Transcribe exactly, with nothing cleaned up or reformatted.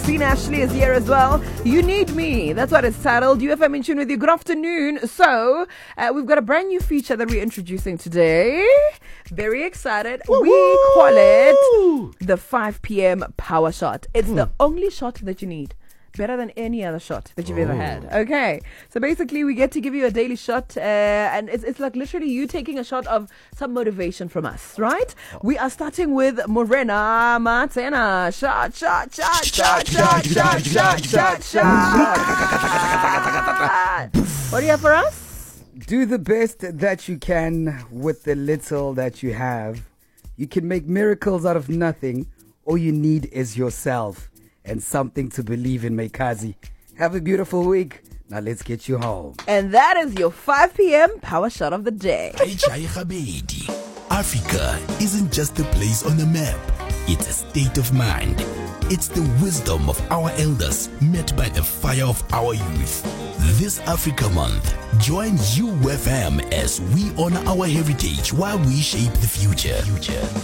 Maxine Ashley is here as well. You Need Me. That's what it's titled. U F M in tune with you. Good afternoon. So, uh, we've got a brand new feature that we're introducing today. Very excited. Woo-hoo! We call it the five p.m. Power Shot. It's hmm. the only shot that you need. Better than any other shot that you've oh. ever had. Okay. So basically, we get to give you a daily shot, uh, and it's, it's like literally you taking a shot of some motivation from us, right? Oh. We are starting with Morena Matena. Shot, shot, shot, shot, shot, shot, shot, shot, shot. What do you have for us? Do the best that you can with the little that you have. You can make miracles out of nothing. All you need is yourself. And something to believe in, Mekazi. Have a beautiful week. Now let's get you home. And that is your five p.m. Power Shot of the day. Africa isn't just a place on a map. It's a state of mind. It's the wisdom of our elders met by the fire of our youth. This Africa Month, join U F M as we honor our heritage while we shape the future. future.